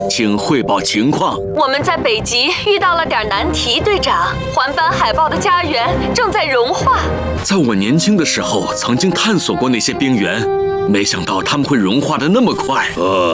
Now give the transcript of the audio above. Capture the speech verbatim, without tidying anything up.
请汇报情况。 我们在北极遇到了点难题，队长。环斑海豹的家园正在融化。 在我年轻的时候，曾经探索过那些冰原，没想到它们会融化的那么快。 呃。